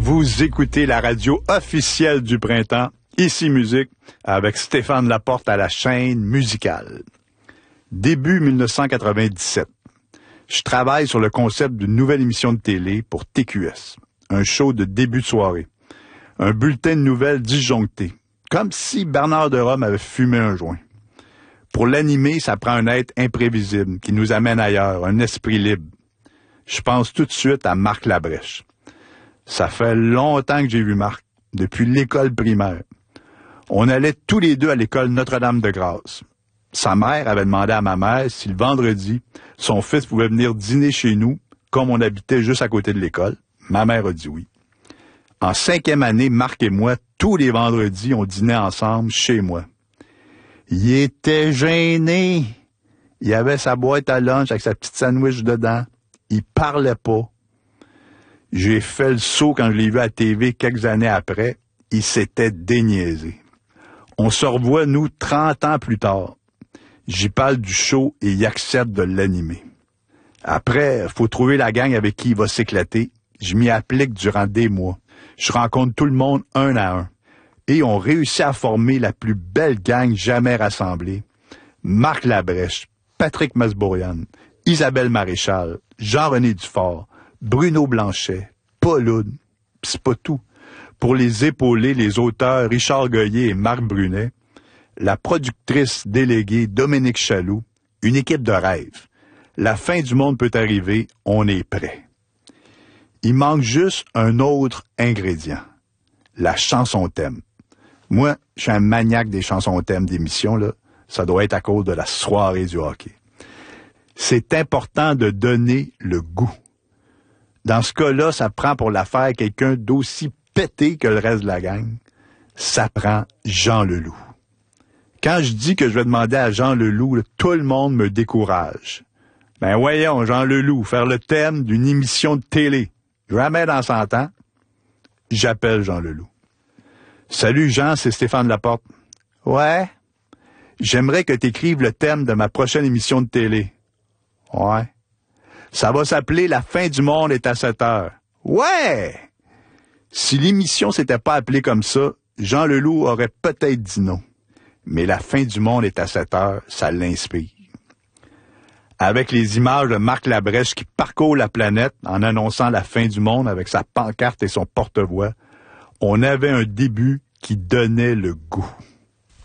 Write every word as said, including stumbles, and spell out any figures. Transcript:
Vous écoutez la radio officielle du printemps, Ici Musique, avec Stéphane Laporte à la chaîne musicale. Début mille neuf cent quatre-vingt-dix-sept. Je travaille sur le concept d'une nouvelle émission de télé pour T Q S. Un show de début de soirée. Un bulletin de nouvelles disjoncté. Comme si Bernard de Rome avait fumé un joint. Pour l'animer, ça prend un être imprévisible qui nous amène ailleurs, un esprit libre. Je pense tout de suite à Marc Labrèche. Ça fait longtemps que j'ai vu Marc, depuis l'école primaire. On allait tous les deux à l'école Notre-Dame-de-Grâce. Sa mère avait demandé à ma mère si le vendredi, son fils pouvait venir dîner chez nous, comme on habitait juste à côté de l'école. Ma mère a dit oui. En cinquième année, Marc et moi, tous les vendredis, on dînait ensemble chez moi. Il était gêné. Il avait sa boîte à lunch avec sa petite sandwich dedans. Il parlait pas. J'ai fait le saut quand je l'ai vu à la T V quelques années après. Il s'était déniaisé. On se revoit, nous, trente ans plus tard. J'y parle du show et il accepte de l'animer. Après, faut trouver la gang avec qui il va s'éclater. Je m'y applique durant des mois. Je rencontre tout le monde un à un. Et on réussit à former la plus belle gang jamais rassemblée. Marc Labrèche, Patrick Masbourian, Isabelle Maréchal, Jean-René Dufort, Bruno Blanchet, Paul Oud. C'est pas tout. Pour les épauler, les auteurs Richard Goyer et Marc Brunet, la productrice déléguée Dominique Chaloux, une équipe de rêve. La fin du monde peut arriver, on est prêt. Il manque juste un autre ingrédient, la chanson thème. Moi, je suis un maniaque des chansons thème d'émission, là. Ça doit être à cause de la soirée du hockey. C'est important de donner le goût. Dans ce cas-là, ça prend pour la faire quelqu'un d'aussi pété que le reste de la gang. Ça prend Jean Leloup. Quand je dis que je vais demander à Jean Leloup, là, tout le monde me décourage. Ben voyons, Jean Leloup, faire le thème d'une émission de télé. Jamais dans cent ans, j'appelle Jean Leloup. Salut Jean, c'est Stéphane Laporte. Ouais. J'aimerais que tu écrives le thème de ma prochaine émission de télé. Ouais. Ça va s'appeler La fin du monde est à sept heures. Ouais! Si l'émission s'était pas appelée comme ça, Jean Leloup aurait peut-être dit non. Mais La fin du monde est à sept heures, ça l'inspire. Avec les images de Marc Labrèche qui parcourt la planète en annonçant la fin du monde avec sa pancarte et son porte-voix, on avait un début qui donnait le goût.